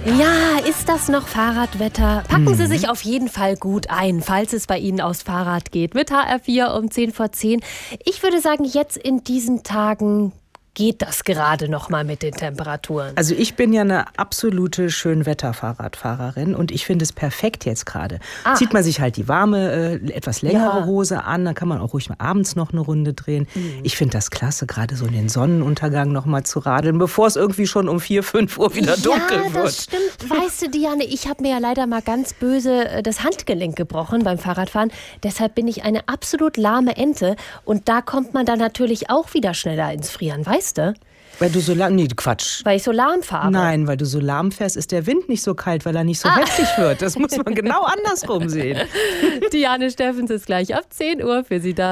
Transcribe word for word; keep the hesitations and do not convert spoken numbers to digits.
Ja, ist das noch Fahrradwetter? Packen Sie Mhm. sich auf jeden Fall gut ein, falls es bei Ihnen aufs Fahrrad geht. Mit H R vier um zehn vor zehn. Ich würde sagen, jetzt in diesen Tagen geht das gerade noch mal mit den Temperaturen. Also ich bin ja eine absolute Schönwetter-Fahrradfahrerin und ich finde es perfekt jetzt gerade. Ah. Zieht man sich halt die warme, äh, etwas längere Ja. Hose an, dann kann man auch ruhig mal abends noch eine Runde drehen. Mhm. Ich finde das klasse, gerade so in den Sonnenuntergang noch mal zu radeln, bevor es irgendwie schon um vier, fünf Uhr wieder dunkel ja, wird. das stimmt. Weißt du, Diane, ich habe mir ja leider mal ganz böse äh, das Handgelenk gebrochen beim Fahrradfahren. Deshalb bin ich eine absolut lahme Ente. Und da kommt man dann natürlich auch wieder schneller ins Frieren, weißt du? Weil du so lahm, nee, Quatsch. Weil ich so lahm fahre. Nein, weil du so lahm fährst, ist der Wind nicht so kalt, weil er nicht so heftig wird. Das muss man genau andersrum sehen. Diane Steffens ist gleich ab zehn Uhr für Sie da.